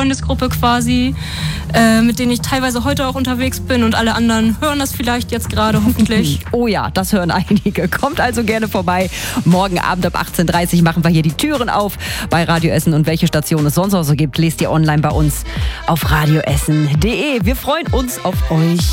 Freundesgruppe quasi, mit denen ich teilweise heute auch unterwegs bin und alle anderen hören das vielleicht jetzt gerade hoffentlich. Oh ja, das hören einige. Kommt also gerne vorbei. Morgen Abend ab 18:30 machen wir hier die Türen auf bei Radio Essen und welche Station es sonst auch so gibt, lest ihr online bei uns auf radioessen.de. Wir freuen uns auf euch.